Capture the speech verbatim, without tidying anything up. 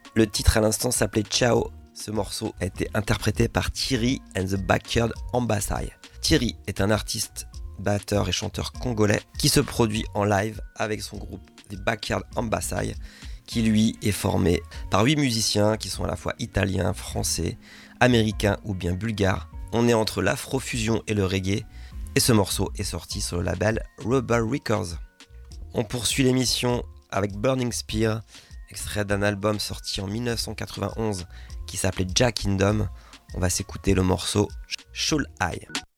Le titre à l'instant s'appelait Ciao. Ce morceau a été interprété par Thierry and the Backyard Ambassai. Thierry est un artiste, batteur et chanteur congolais qui se produit en live avec son groupe The Backyard Ambassai, qui lui est formé par huit musiciens qui sont à la fois italiens, français, américains ou bien bulgares. On est entre l'afrofusion et le reggae et ce morceau est sorti sur le label Rubber Records. On poursuit l'émission avec Burning Spear, extrait d'un album sorti en dix-neuf cent quatre-vingt-onze qui s'appelait Jack Kingdom. On va s'écouter le morceau Shoal Eye.